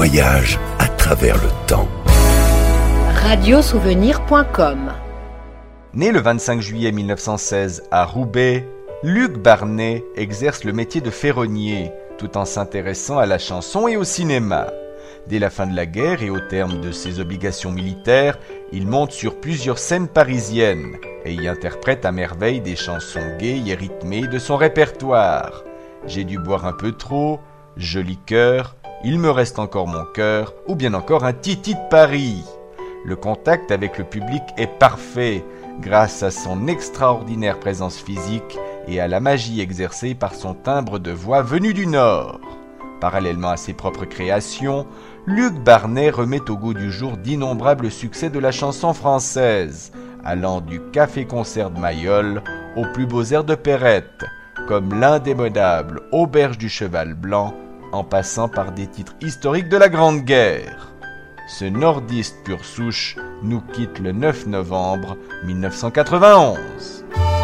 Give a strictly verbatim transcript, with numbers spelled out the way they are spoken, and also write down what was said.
voyage à travers le temps. radio souvenir point com. Né le vingt-cinq juillet mille neuf cent seize à Roubaix, Luc Barnet exerce le métier de ferronnier, tout en s'intéressant à la chanson et au cinéma. Dès la fin de la guerre et au terme de ses obligations militaires, il monte sur plusieurs scènes parisiennes et y interprète à merveille des chansons gaies et rythmées de son répertoire. J'ai dû boire un peu trop, Joli cœur, Il me reste encore mon cœur, ou bien encore un Titi de Paris. Le contact avec le public est parfait grâce à son extraordinaire présence physique et à la magie exercée par son timbre de voix venu du Nord. Parallèlement à ses propres créations, Luc Barnet remet au goût du jour d'innombrables succès de la chanson française, allant du café-concert de Mayol aux plus beaux airs de Perrette, comme l'indémodable Auberge du Cheval Blanc, en passant par des titres historiques de la Grande Guerre. Ce nordiste pure souche nous quitte le neuf novembre mille neuf cent quatre-vingt-onze.